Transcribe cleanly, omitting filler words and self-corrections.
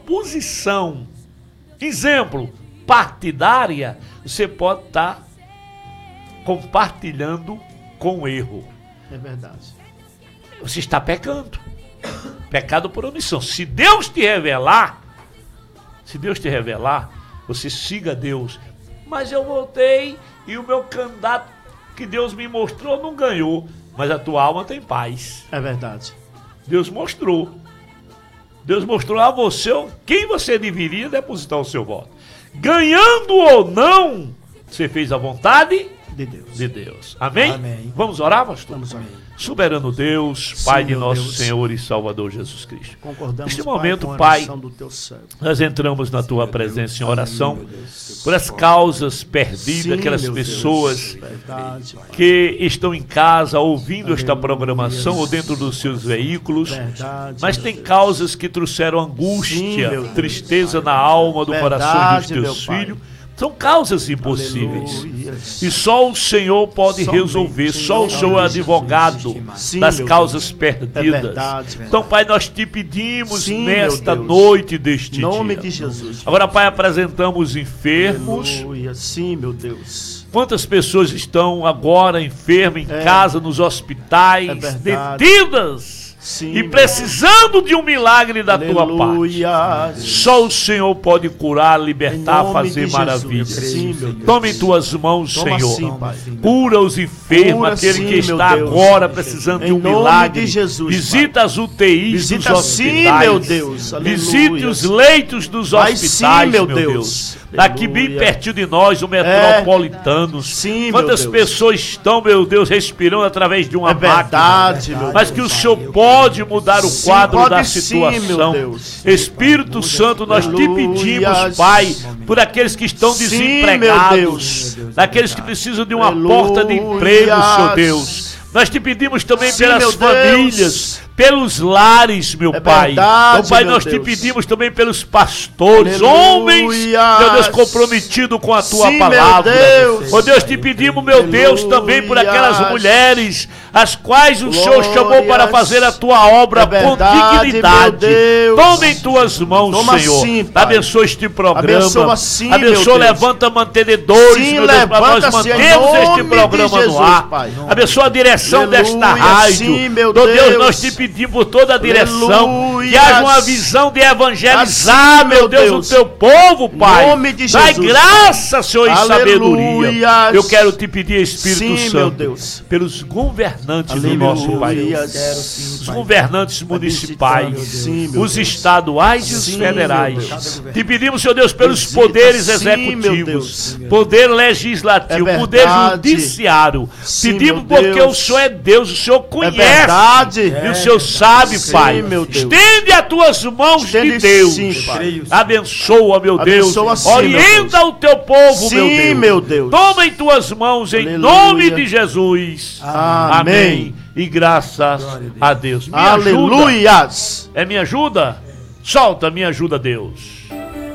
posição, exemplo, partidária, você pode estar compartilhando com o erro. É verdade. Você está pecando. Pecado por omissão. Se Deus te revelar, você siga Deus. Mas eu voltei e o meu candidato que Deus me mostrou não ganhou. Mas a tua alma tem paz. É verdade. Deus mostrou. Deus mostrou a você quem você deveria depositar o seu voto. Ganhando ou não, você fez a vontade de Deus. Amém? Amém. Vamos orar, pastor? Vamos orar. Soberano Deus, Sim, Pai de meu nosso Deus. Senhor e Salvador Jesus Cristo. Concordamos, Neste Pai, momento, com a Pai, oração do teu servo. nós entramos na tua presença em oração por as causas perdidas, Sim, aquelas meu pessoas Deus. Verdade, Pai. que estão em casa ouvindo esta Aleluia. programação ou dentro dos seus veículos, Verdade, mas meu tem Deus. causas que trouxeram Sim, angústia, meu Deus. tristeza na alma, do coração dos Verdade, meu teus Pai. filhos. São causas impossíveis. Aleluia. E só o Senhor pode Somente resolver, o só o Senhor Senhor é pode advogado Sim, das meu causas Deus. perdidas. É verdade. Então, Pai, nós te pedimos Sim, nesta meu Deus. noite deste Em nome dia. de Jesus. Agora, Pai, apresentamos enfermos. Aleluia. Sim, meu Deus. Quantas pessoas estão agora enfermas em É. casa, nos hospitais, É verdade. detidas Sim, e meu precisando de um milagre da tua parte? Aleluia. Só o Senhor pode curar, libertar, Em nome fazer de maravilhas. Jesus. Sim, meu Deus. Tome em tuas mãos, Toma Senhor. sim, Pai. Cura os enfermos, Cura aquele sim, que meu está Deus. agora precisando de Em um nome milagre. de Jesus, Visita as UTIs Visita dos sim, hospitais. meu Deus. Aleluia. Visite os leitos dos Vai hospitais, sim, meu meu Deus. Deus. Daqui bem Aleluia. pertinho de nós, o Metropolitanos. Sim, Quantas meu Deus. pessoas estão, meu Deus, respirando através de uma É verdade, máquina. meu Mas que o Senhor pode mudar o Sim, quadro pode da sim, situação. meu Deus. Espírito Santo, nós te Aleluia. pedimos, Pai, por aqueles que estão Sim, desempregados, meu Deus. daqueles que precisam de uma Aleluia. porta de emprego, Senhor Deus. Nós te pedimos também Sim, pelas meu famílias, Deus. pelos lares, meu É Pai. verdade, Então, Pai, meu nós te Deus. pedimos também pelos pastores, Aleluia. homens, meu Deus, comprometidos com a tua Sim, palavra. meu Deus. Oh Deus, te pedimos, meu Deus, também por aquelas Aleluia. mulheres, as quais o Senhor chamou para Glórias. fazer a tua obra É com verdade, dignidade. meu Deus. Toma em tuas mãos, Toma Senhor. sim, Pai. Abençoa este programa. Abençoa sim, Abençoa, meu Deus. levanta mantenedores, Sim, meu Deus, para nós levanta-se em mantermos este nome de programa Jesus, no ar. Pai. Abençoa a direção Aleluia, desta rádio. sim, meu Oh Deus, Deus. nós te pedimos por toda a direção. Aleluia. Que haja uma visão de evangelizar, Assim, meu meu Deus, Deus. o teu povo, Pai. Em nome de Dai Jesus, graça, Senhor, e Aleluia. sabedoria. Eu quero te pedir, Espírito Sim, Santo, meu Deus. pelos governantes do Aleluia. nosso país. Quero sim, Os Pai. governantes municipais, Sim, meu os Deus. estaduais e os Sim, federais. meu Deus. Te pedimos, Senhor Deus, pelos Visita, poderes sim, meu executivos, Deus. poder legislativo, É poder verdade. judiciário. Sim, Pedimos meu porque Deus. o Senhor é Deus, o Senhor É conhece. verdade. E o Senhor sabe, Sim, Pai. meu Deus. Estende as tuas mãos Estende de Deus. sim, Pai. Creio, sim. Abençoa, meu Deus. Abençoa sim, Orienta meu o teu povo, Sim, meu Deus. meu Deus. Toma em tuas mãos, em Aleluia. nome de Jesus. Amém. E graças a Deus. Me ajuda. Aleluias. É minha ajuda? Solta, me ajuda, Deus.